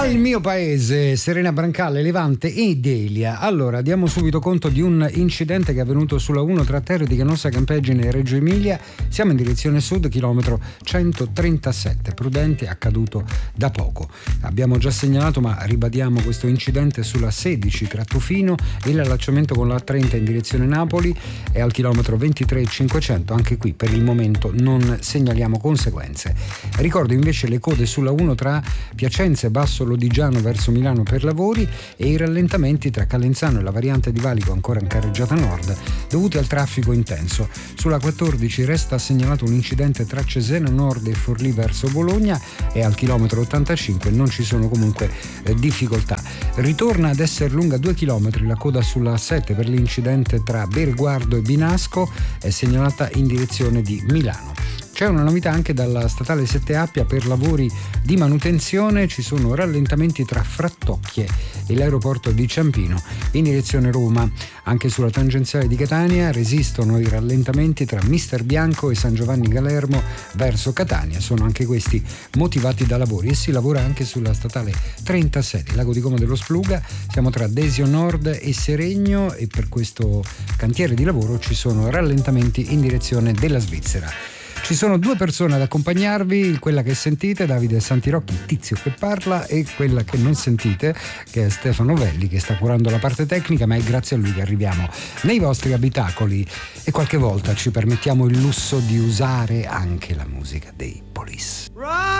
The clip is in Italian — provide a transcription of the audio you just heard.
Al mio paese, Serena Brancale, Levante e Delia. Allora, diamo subito conto di un incidente che è avvenuto sulla 1 tra Terre di Canossa Campeggine e Reggio Emilia. Siamo in direzione sud, chilometro 137. Prudente, accaduto da poco. Abbiamo già segnalato, ma ribadiamo questo incidente sulla 16 tra Tofino e l'allacciamento con la 30 in direzione Napoli è al chilometro 23,500. Anche qui per il momento non segnaliamo conseguenze. Ricordo invece le code sulla 1 tra Piacenza e Basso Lodigiano verso Milano per lavori e i rallentamenti tra Calenzano e la variante di Valico ancora in carreggiata nord dovuti al traffico intenso. Sulla 14 resta segnalato un incidente tra Cesena Nord e Forlì verso Bologna e al chilometro 85 non ci sono comunque difficoltà. Ritorna ad essere lunga 2 chilometri la coda sulla 7 per l'incidente tra Berguardo e Binasco, è segnalata in direzione di Milano. C'è una novità anche dalla statale 7 Appia per lavori di manutenzione, ci sono rallentamenti tra Frattocchie e l'aeroporto di Ciampino in direzione Roma. Anche sulla tangenziale di Catania resistono i rallentamenti tra Mister Bianco e San Giovanni Galermo verso Catania, sono anche questi motivati da lavori e si lavora anche sulla statale 36 Lago di Como dello Spluga, siamo tra Desio Nord e Seregno e per questo cantiere di lavoro ci sono rallentamenti in direzione della Svizzera. Ci sono 2 persone ad accompagnarvi, quella che sentite, Davide Santirocchi, il tizio che parla, e quella che non sentite, che è Stefano Velli, che sta curando la parte tecnica, ma è grazie a lui che arriviamo nei vostri abitacoli e qualche volta ci permettiamo il lusso di usare anche la musica dei Police.